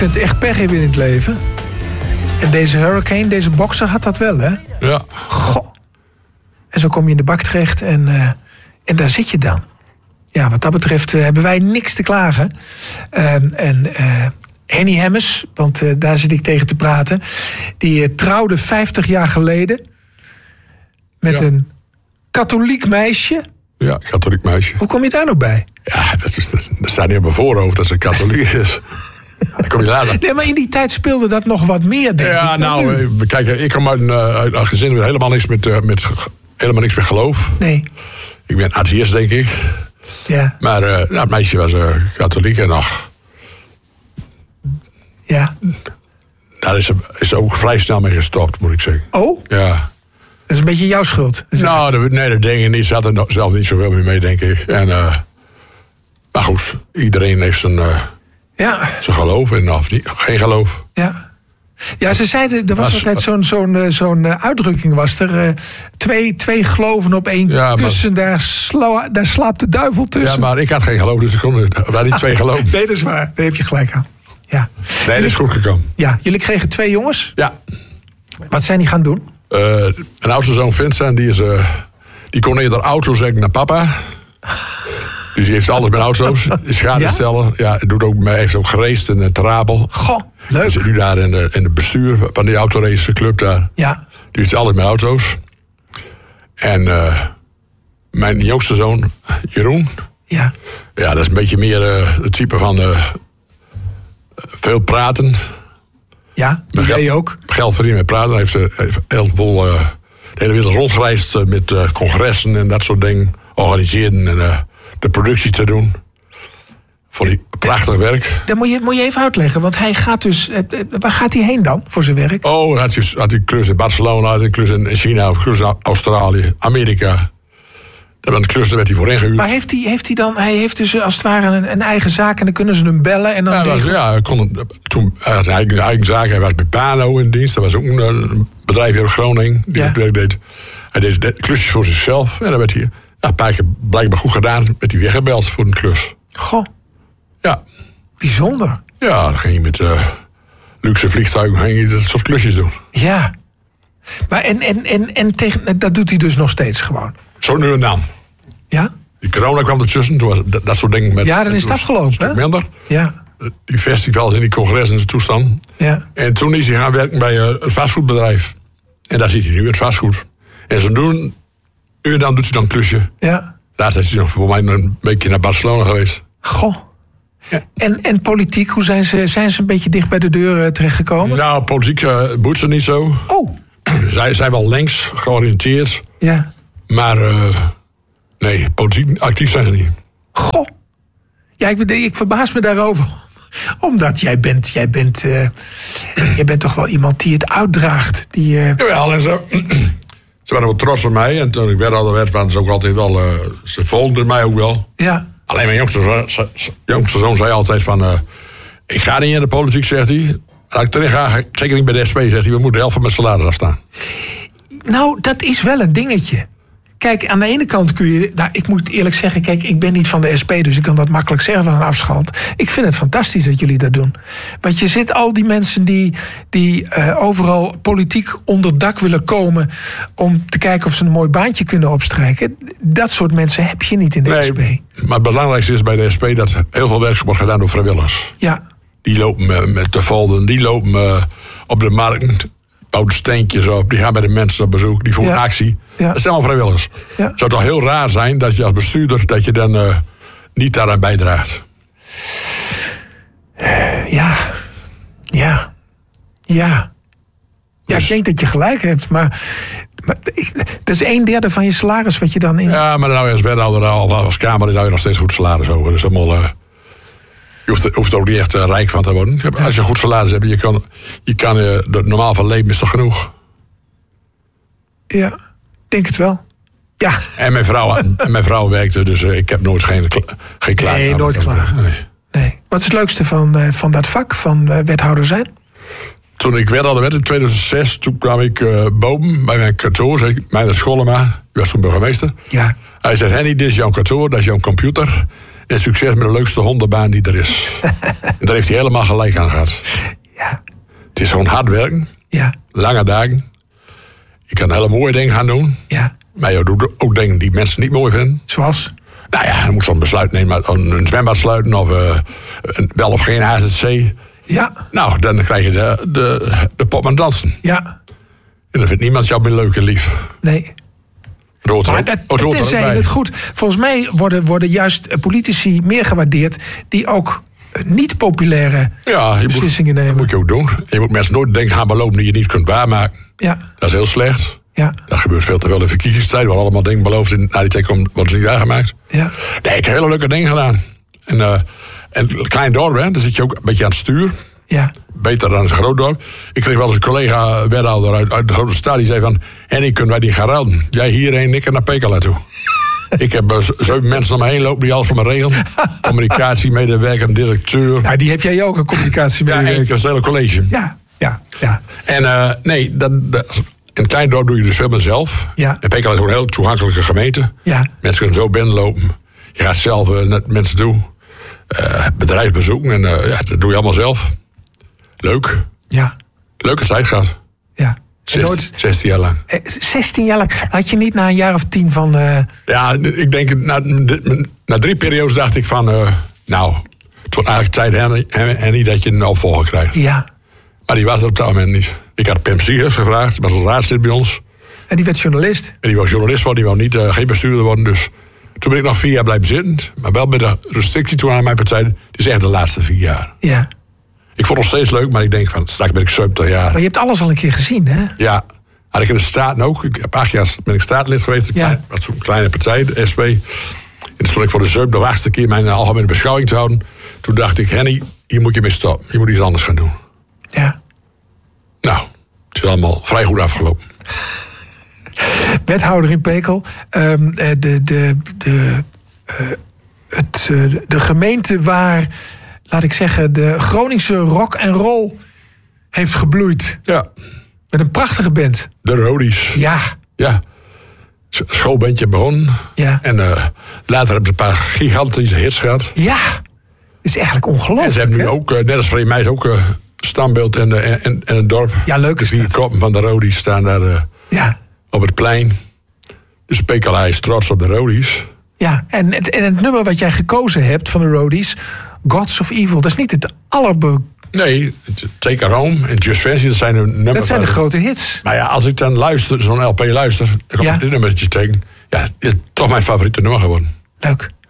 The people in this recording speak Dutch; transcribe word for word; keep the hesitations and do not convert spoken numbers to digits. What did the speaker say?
Je kunt echt pech hebben in het leven. En deze Hurricane, deze bokser had dat wel, hè? Ja. Goh. En zo kom je in de bak terecht en, uh, en daar zit je dan. Ja, wat dat betreft uh, hebben wij niks te klagen. Uh, en uh, Henny Hemmers, want uh, daar zit ik tegen te praten... die uh, trouwde vijftig jaar geleden... met ja. een katholiek meisje. Ja, katholiek meisje. Hoe kom je daar nou bij? Ja, dat, is, dat, dat staat niet op mijn voorhoofd dat ze katholiek is. Dan kom je later. Nee, maar in die tijd speelde dat nog wat meer, denk ja, ik. nou, nu. Kijk, ik kom uit een, uit een gezin met helemaal niks met, uh, met helemaal niks met geloof. Nee. Ik ben atheïst, denk ik. Ja. Maar uh, nou, het meisje was uh, katholiek en ach. Ja. Daar is ze, is ze ook vrij snel mee gestopt, moet ik zeggen. Oh? Ja. Dat is een beetje jouw schuld. Nou, dat, nee, dat denk ik niet. Ze had er zelf niet zoveel meer mee, denk ik. En, uh, maar goed, iedereen heeft zijn, uh, ja. zijn geloof en of niet, geen geloof. Ja. Ja, ze zeiden, er was, was altijd zo'n, zo'n, zo'n uitdrukking, was er. Uh, twee, twee geloven op één ja, kussen, maar, daar, sla, daar slaapt de duivel tussen. Ja, maar ik had geen geloof, dus ik kon er waren niet twee geloven. Nee, dat is waar. Daar heb je gelijk aan. Ja. Nee, dat is goed gekomen. Ja, jullie kregen twee jongens. Ja. Wat zijn die gaan doen? Uh, een oudste zoon Vincent, die, is, uh, die kon eerder auto zeggen naar papa. Dus die heeft alles met auto's. Is schadesteller. Ja, ja doet ook, heeft ook geraced in het Terabel. Goh, leuk. Hij zit nu daar in, de, in het bestuur van die autoraceclub daar. Ja. Die heeft alles met auto's. En uh, mijn jongste zoon, Jeroen. Ja. Ja, dat is een beetje meer uh, het type van uh, veel praten. Ja, dat deed je ook. Geld verdienen met praten. Hij heeft, uh, heeft heel veel uh, de hele wereld rondgereisd uh, met uh, congressen en dat soort dingen. Organiseren en uh, de productie te doen. Voor die prachtig werk. Dat moet je, moet je even uitleggen, want hij gaat dus... Waar gaat hij heen dan, voor zijn werk? Oh, had hij, had hij klus in Barcelona, had hij klus in China, of klus in Australië, Amerika. Daar werd een klus, daar werd hij voor ingehuurd. Maar heeft hij, heeft hij dan... Hij heeft dus als het ware een, een eigen zaak en dan kunnen ze hem bellen en dan... Ja, was, ja hij, kon, toen, hij had een eigen, eigen zaak. Hij was bij Pano in dienst. Dat was ook een, een bedrijf hier in Groningen. Die ja. werk deed. Hij deed de klusjes voor zichzelf. En dan werd hij ja, een paar keer blijkbaar goed gedaan. Werd hij weer gebeld voor een klus. Goh. Ja. Bijzonder. Ja, dan ging je met uh, luxe vliegtuigen ging je dat soort klusjes doen. Ja. Maar en, en, en, en tegen, dat doet hij dus nog steeds gewoon? Zo nu en dan. Ja? Die corona kwam ertussen. Toen was dat, dat soort dingen met... Ja, dan is het afgelopen, een stuk minder. Ja. Die festivals en die congressen en zijn toestand. Ja. En toen is hij gaan werken bij uh, een vastgoedbedrijf. En daar zit hij nu in het vastgoed. En zo doen... Nu en dan doet hij dan een klusje. Ja. Laatst is hij nog voor mij een beetje naar Barcelona geweest. Goh. Ja. En, en politiek, hoe zijn ze, zijn ze een beetje dicht bij de deur uh, terechtgekomen? Nou, politiek uh, boeit ze niet zo. Oh. Zij zijn wel links georiënteerd. Ja. Maar uh, nee, politiek actief zijn ze niet. Goh. Ja, ik, ik verbaas me daarover. Omdat jij bent, jij bent, uh, jij bent toch wel iemand die het uitdraagt. Die, uh... Jawel, en zo. Ze waren wel trots op mij. En toen ik wethouder werd, waren ze ook altijd wel... Uh, ze volgden mij ook wel. Ja. Alleen mijn jongste, jongste zoon zei altijd van... Uh, ik ga niet in de politiek, zegt hij. Als ik terug ga, zeker niet bij de S P, zegt hij. We moeten de helft van mijn salaris afstaan. Nou, dat is wel een dingetje. Kijk, aan de ene kant kun je... Nou, ik moet eerlijk zeggen, kijk, ik ben niet van de S P... dus ik kan dat makkelijk zeggen van een afstand. Ik vind het fantastisch dat jullie dat doen. Want je zit al die mensen die, die uh, overal politiek onder dak willen komen... om te kijken of ze een mooi baantje kunnen opstrijken. Dat soort mensen heb je niet in de nee, S P. Maar het belangrijkste is bij de S P... dat heel veel werk wordt gedaan door vrijwilligers. Ja. Die lopen met de folden, die lopen op de markt... bouwen steentjes op, die gaan bij de mensen op bezoek, die voeren ja. actie. Ja. Dat zijn allemaal vrijwilligers. Ja. Het zou toch heel raar zijn dat je als bestuurder... dat je dan uh, niet daaraan bijdraagt. Ja. Ja. Ja. Ja, dus, ik denk dat je gelijk hebt, maar... maar ik, dat is een derde van je salaris wat je dan in... Ja, maar nou als wethouder of als Kamer... hou je nog steeds goed salaris over. Dat is helemaal... Uh, Je hoeft, hoeft er ook niet echt uh, rijk van te worden. Als je een goed salaris hebt, je kan, je kan uh, normaal van leven is toch genoeg? Ja, denk het wel. Ja. En mijn vrouw, en mijn vrouw werkte, dus uh, ik heb nooit geen, geen klaar. Nee, nooit klaar. Nee. nee. Wat is het leukste van, uh, van dat vak, van uh, wethouder zijn? Toen ik wethouder werd in tweeduizend zes, toen kwam ik uh, boven bij mijn kantoor. Zei ik, mijn Schollema, die was toen burgemeester. Ja. Hij zei, Henny, dit is jouw kantoor, dat is jouw computer. En succes met de leukste hondenbaan die er is. En daar heeft hij helemaal gelijk aan gehad. Ja. Het is gewoon hard werken. Ja. Lange dagen. Je kan hele mooie dingen gaan doen. Ja. Maar je doet ook dingen die mensen niet mooi vinden. Zoals? Nou ja, je moet zo'n besluit nemen. Een zwembad sluiten of uh, een, wel of geen A Z C. Ja. Nou, dan krijg je de, de, de pop aan dansen. Ja. En dan vindt niemand jou meer leuk en lief. Nee. Rood Maar dat, dat is het goed. Volgens mij worden, worden juist politici meer gewaardeerd die ook niet populaire ja, je beslissingen moet, nemen. Dat moet je ook doen. Je moet mensen nooit denken gaan beloven die je niet kunt waarmaken. Ja. Dat is heel slecht. Ja. Dat gebeurt veel te veel in de verkiezingstijd. We allemaal dingen beloofd en na die tijd worden ze niet waargemaakt. Ja. Nee, ik heb hele leuke dingen gedaan. En, uh, en een klein dorp, hè, dan zit je ook een beetje aan het stuur. Ja. Beter dan een groot dorp. Ik kreeg wel eens een collega wethouder uit, uit de Grote Stad. Die zei van, Henny, kunnen wij die gaan ruilen? Jij hierheen, ik naar Pekela toe. Ik heb uh, zeven mensen om me heen lopen die alles voor me regelen. Communicatiemedewerker, directeur. Ja, die heb jij ook, een communicatiemedewerker. Ja, ik was het hele college. Ja, ja, ja. En uh, nee, dat, dat, in een klein dorp doe je dus veel meer zelf. Ja. En Pekela is ook een heel toegankelijke gemeente. Ja. Mensen kunnen zo binnenlopen. Je gaat zelf uh, naar mensen toe. Uh, bedrijf bezoeken. En uh, ja, dat doe je allemaal zelf. Leuk. Ja. Leuke tijd gehad. Ja. Zest, zestien jaar lang. Eh, zestien jaar lang. Had je niet na een jaar of tien van... Uh... Ja, ik denk, na, na drie periodes dacht ik van... Uh, nou, het wordt eigenlijk tijd en, en niet dat je een opvolger krijgt. Ja. Maar die was er op dat moment niet. Ik had Pim Siegers gevraagd, was als raadslid bij ons. En die werd journalist? En die was journalist worden, die wou niet, uh, geen bestuurder worden. Dus toen ben ik nog vier jaar blijven zitten. Maar wel met de restrictie toen aan mijn partij. Dit is echt de laatste vier jaar. Ja. Ik vond het nog steeds leuk, maar ik denk van straks ben ik zeventig jaar. Maar je hebt alles al een keer gezien, hè? Ja, had ik in de Staten ook. Ik heb acht jaar ben ik statenlid geweest. Ja. Dat was zo'n kleine partij, de S P. En toen stond ik voor de zeventig achtste keer mijn algemene beschouwing te houden. Toen dacht ik, Henny, hier moet je mee stoppen. Je moet iets anders gaan doen. Ja. Nou, het is allemaal vrij goed afgelopen. Wethouder in Pekel. Um, de, de, de, de, uh, het, uh, de gemeente waar, laat ik zeggen, de Groningse rock en roll heeft gebloeid. Ja. Met een prachtige band. De Roadies. Ja. Ja. Schoolbandje begonnen. Ja. En uh, later hebben ze een paar gigantische hits gehad. Ja. Dat is eigenlijk ongelooflijk. En ze hebben nu hè? ook, uh, net als Vrije Meis, ook uh, standbeeld en, uh, en, en een dorp. Ja, leuk is de vier dat. koppen van de Roadies staan daar uh, Ja. op het plein. Dus Pekela is trots op de Roadies. Ja, en het, en het nummer wat jij gekozen hebt van de Roadies, Gods of Evil, dat is niet het allerbe... Nee, Take Her Home en Just Fancy, dat zijn de nummers. Dat zijn de waar- grote hits. Maar ja, als ik dan luister, zo'n L P luister, dan kom Ja. ik dit nummertje tegen. Ja, het is toch mijn favoriete nummer geworden. Leuk.